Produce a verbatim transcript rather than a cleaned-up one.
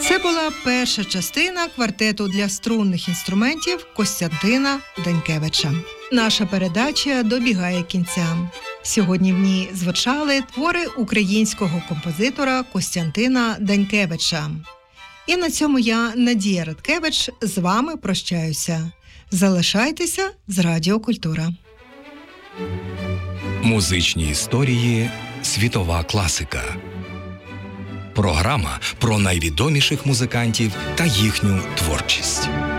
Це була перша частина квартету для струнних інструментів Костянтина Данькевича. Наша передача добігає кінця. Сьогодні в ній звучали твори українського композитора Костянтина Данькевича. І на цьому я, Надія Радкевич, з вами прощаюся. Залишайтеся з Радіо Культура. Музичні історії «Світова класика». Програма про найвідоміших музикантів та їхню творчість.